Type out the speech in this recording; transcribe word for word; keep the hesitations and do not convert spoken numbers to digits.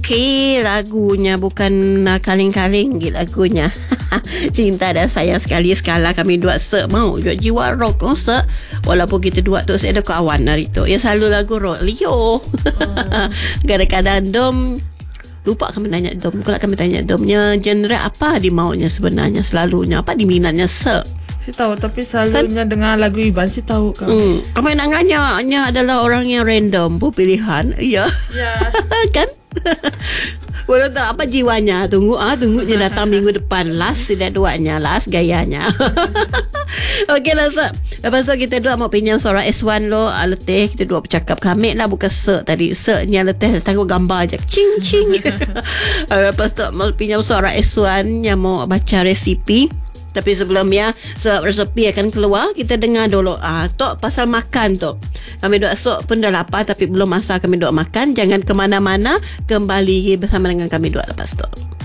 Okey, lagunya bukan uh, kaling-kaling lagunya. Cinta dan sayang sekali sekala kami dua sek mau juga jiwa rock oh, sek. Walaupun kita dua tu saya ada kawan hari tu yang selalu lagu rock Leo. Hmm. Kadang-kadang dom lupa kami tanya dom. Kalau kami tanya domnya genre apa di maunya sebenarnya selalunya apa diminatnya sek. Si tahu tapi selalunya kan? Dengan lagu Iban si tahu kan. Hmm. Kami nak nganya adalah orang yang random pilihan. Ya. Ya. Kan? Boleh tahu apa jiwanya. Tunggu ah tunggu je datang minggu depan last tidak duanya last gayanya. Okey lah Sir. Lepas tu kita dua mau pinjam suara S one lo letih kita dua bercakap kami lah bukan Sir tadi. Sir ni letih tangguh gambar je cing cing. Lepas tu mau pinjam suara S one yang mau baca resipi. Tapi sebelumnya sebab resepi akan keluar, kita dengar dulu ah tok pasal makan tu. Kami duk esok pun dah lapar tapi belum masa kami duk makan. Jangan ke mana-mana, kembali bersama dengan kami duk lepas tu.